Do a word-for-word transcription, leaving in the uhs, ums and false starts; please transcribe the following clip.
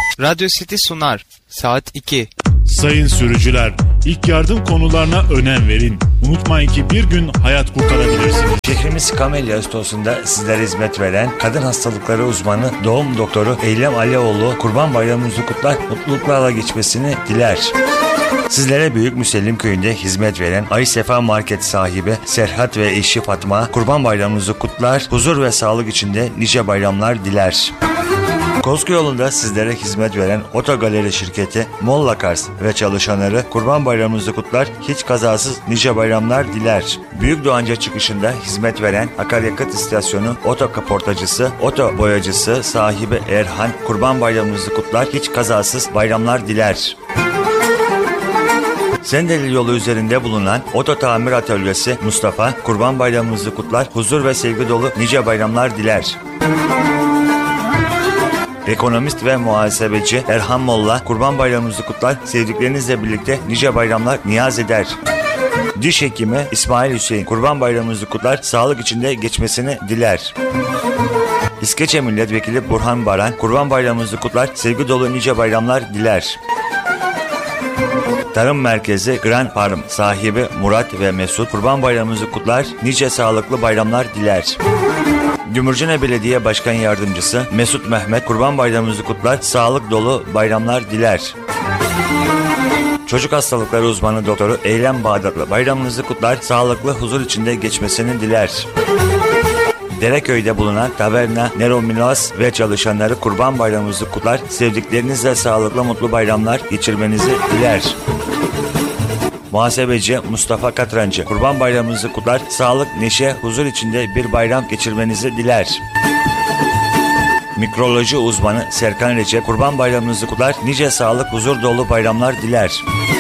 Radyo City sunar. Saat iki. Sayın sürücüler, ilk yardım konularına önem verin. Unutmayın ki bir gün hayat kurtarabilirsiniz. Şehrimiz Kamelya Ağustos'unda sizlere hizmet veren kadın hastalıkları uzmanı doğum doktoru Eylem Alioğlu Kurban Bayramınızı kutlar, mutluluklarla geçmesini diler. Sizlere Büyük Müsellim Köyü'nde hizmet veren Ay Sefa Market sahibi Serhat ve eşi Fatma Kurban Bayramınızı kutlar, huzur ve sağlık içinde nice bayramlar diler. Kozku yolunda sizlere hizmet veren Otogaleri şirketi Molla Kars ve çalışanları Kurban Bayramınızı kutlar, hiç kazasız nice bayramlar diler. Büyük Doğanca çıkışında hizmet veren akaryakıt istasyonu Oto Kaportacısı, Oto Boyacısı sahibi Erhan Kurban Bayramınızı kutlar, hiç kazasız bayramlar diler. Sendeli yolu üzerinde bulunan Oto Tamir Atölyesi Mustafa Kurban Bayramınızı kutlar, huzur ve sevgi dolu nice bayramlar diler. Ekonomist ve muhasebeci Erhan Molla Kurban Bayramınızı kutlar, sevdiklerinizle birlikte nice bayramlar niyaz eder. Diş hekimi İsmail Hüseyin Kurban Bayramınızı kutlar, sağlık içinde geçmesini diler. İskeçe Milletvekili Burhan Baran Kurban Bayramınızı kutlar, sevgi dolu nice bayramlar diler. Tarım Merkezi Grand Farm sahibi Murat ve Mesut Kurban Bayramınızı kutlar, nice sağlıklı bayramlar diler. Gümürcene Belediye Başkan Yardımcısı Mesut Mehmet Kurban Bayramınızı kutlar, sağlık dolu bayramlar diler. Çocuk hastalıkları uzmanı doktoru Eylem Bağdatlı bayramınızı kutlar, sağlıklı huzur içinde geçmesini diler. Dereköy'de bulunan Taverna Neromilas ve çalışanları Kurban Bayramınızı kutlar, sevdiklerinizle sağlıklı mutlu bayramlar geçirmenizi diler. Muhasebeci Mustafa Katrancı Kurban Bayramınızı kutlar, sağlık, neşe, huzur içinde bir bayram geçirmenizi diler. Mikroloji uzmanı Serkan Recep Kurban Bayramınızı kutlar, nice sağlık, huzur dolu bayramlar diler.